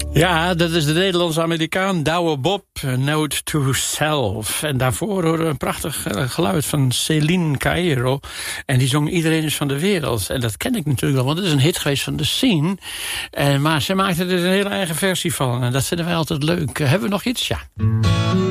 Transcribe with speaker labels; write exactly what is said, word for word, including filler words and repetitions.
Speaker 1: Ja, dat is de Nederlands-Amerikaan Douwe Bob, Note to Self. En daarvoor horen we een prachtig geluid van Celine Cairo. En die zong Iedereen is van de wereld. En dat ken ik natuurlijk wel, want het is een hit geweest van The Scene. En, maar ze maakte er een hele eigen versie van. En dat vinden wij altijd leuk. Hebben we nog iets? Ja.